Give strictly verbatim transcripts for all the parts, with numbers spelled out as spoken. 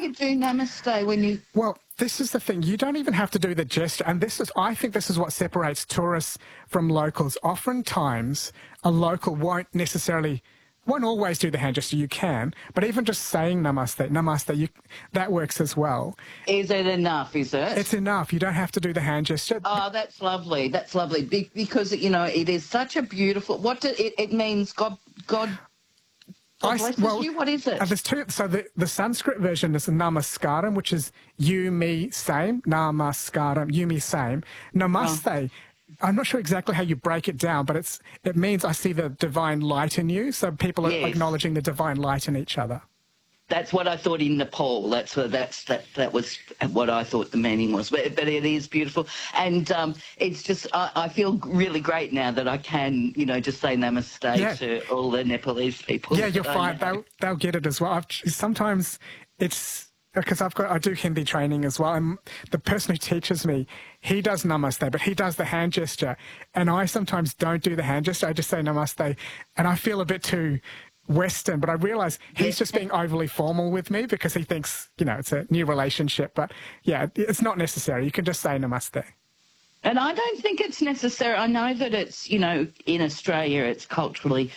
you do namaste when you... Well, this is the thing. You don't even have to do the gesture. And this is, I think this is what separates tourists from locals. Oftentimes, a local won't necessarily, won't always do the hand gesture. You can. But even just saying namaste, namaste, you, that works as well. Is it enough, is it? It's enough. You don't have to do the hand gesture. Oh, that's lovely. That's lovely. Be because, you know, it is such a beautiful... What do, it, it means God... God God blesses well, you? What is it? Uh, there's two. So the, the Sanskrit version is namaskaram, which is you, me, same. Namaskaram, you, me, same. Namaste, oh. I'm not sure exactly how you break it down, but it's it means I see the divine light in you. So people are yes. acknowledging the divine light in each other. That's what I thought in Nepal. That's what that's that that was what I thought the meaning was. But but it is beautiful, and um, it's just I, I feel really great now that I can you know just say namaste yeah. to all the Nepalese people. Yeah, you're fine. They'll they'll get it as well. I've, sometimes it's because I've got I do Hindi training as well, and the person who teaches me, he does namaste, but he does the hand gesture, and I sometimes don't do the hand gesture. I just say namaste, and I feel a bit too Western, but I realise he's just being overly formal with me because he thinks, you know, it's a new relationship. But, yeah, it's not necessary. You can just say namaste. And I don't think it's necessary. I know that it's, you know, in Australia it's culturally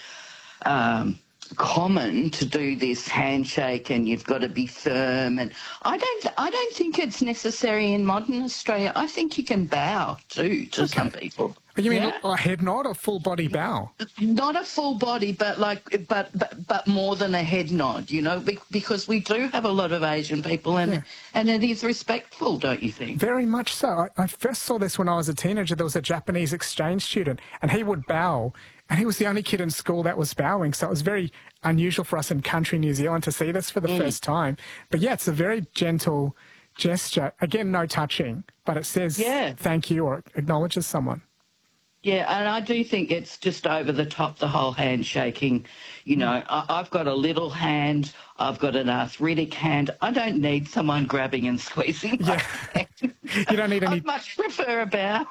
um, common to do this handshake and you've got to be firm. And I don't I don't think it's necessary in modern Australia. I think you can bow, too, to okay. some people. You mean yeah. a head nod or full body bow? Not a full body, but like, but but but more than a head nod, you know, because we do have a lot of Asian people, and yeah. and it is respectful, don't you think? Very much so. I, I first saw this when I was a teenager. There was a Japanese exchange student, and he would bow, and he was the only kid in school that was bowing. So it was very unusual for us in country New Zealand to see this for the mm. first time. But yeah, it's a very gentle gesture. Again, no touching, but it says yeah. thank you or acknowledges someone. Yeah, and I do think it's just over the top, the whole handshaking. You know, I, I've got a little hand, I've got an arthritic hand. I don't need someone grabbing and squeezing my yeah. hand. You don't need any... I'd much prefer a bow.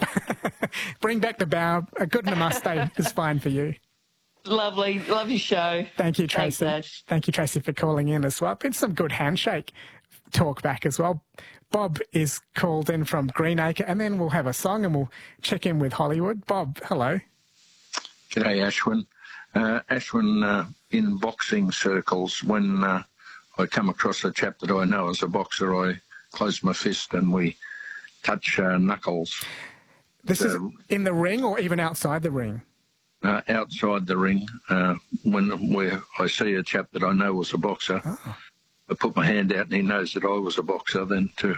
Bring back the bow. A good namaste is fine for you. Lovely. Love your show. Thank you, Tracy. Thanks, Thank you, Tracy, for calling in as well. Been some good handshake talk back as well. Bob is called in from Greenacre, and then we'll have a song and we'll check in with Hollywood. Bob, hello. G'day, Ashwin. Uh, Ashwin, uh, in boxing circles, when uh, I come across a chap that I know as a boxer, I close my fist and we touch uh, knuckles. This so, is in the ring or even outside the ring? Uh, outside the ring. Uh, when where I see a chap that I know was a boxer, oh. I put my hand out and he knows that I was a boxer then too.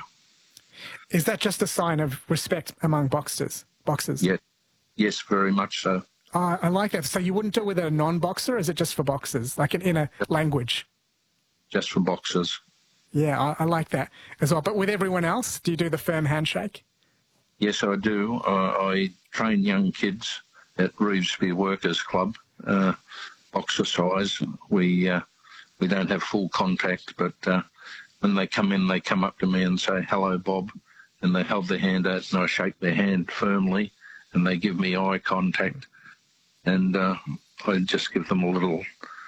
Is that just a sign of respect among boxers? Boxers? Yeah. Yes, very much so. Oh, I like that. So you wouldn't do it with a non-boxer, or is it just for boxers, like in, in a language? Just for boxers. Yeah, I, I like that as well. But with everyone else, do you do the firm handshake? Yes, I do. Uh, I train young kids at Revesby Workers Club, uh, boxer size. We... Uh, We don't have full contact, but uh, when they come in, they come up to me and say, hello, Bob, and they hold their hand out and I shake their hand firmly and they give me eye contact. And uh, I just give them a little,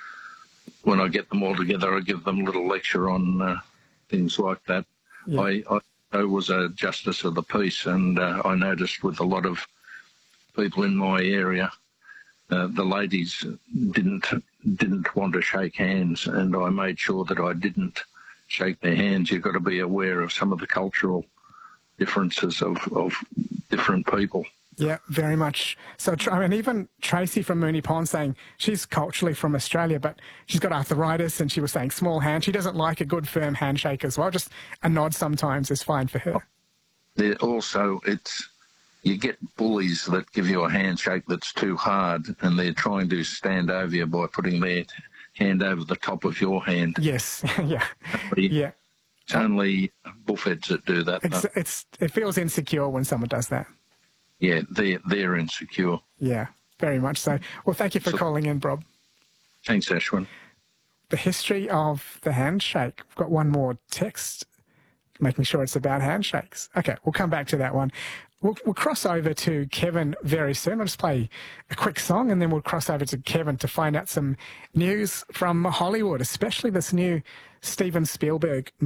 when I get them all together, I give them a little lecture on uh, things like that. Yeah. I, I, I was a justice of the peace, and uh, I noticed with a lot of people in my area, Uh, the ladies didn't didn't want to shake hands, and I made sure that I didn't shake their hands. You've got to be aware of some of the cultural differences of, of different people. Yeah, very much. So, I mean, even Tracy from Moonee Pond saying she's culturally from Australia, but she's got arthritis, and she was saying small hand. She doesn't like a good firm handshake as well. Just a nod sometimes is fine for her. There also, it's... You get bullies that give you a handshake that's too hard, and they're trying to stand over you by putting their hand over the top of your hand. Yes, yeah, yeah. It's only bullheads that do that. It's, it's, it feels insecure when someone does that. Yeah, they're, they're insecure. Yeah, very much so. Well, thank you for so, calling in, Bob. Thanks, Ashwin. The history of the handshake. We've got one more text making sure it's about handshakes. Okay, we'll come back to that one. We'll, we'll cross over to Kevin very soon. I'll just play a quick song and then we'll cross over to Kevin to find out some news from Hollywood, especially this new Steven Spielberg movie.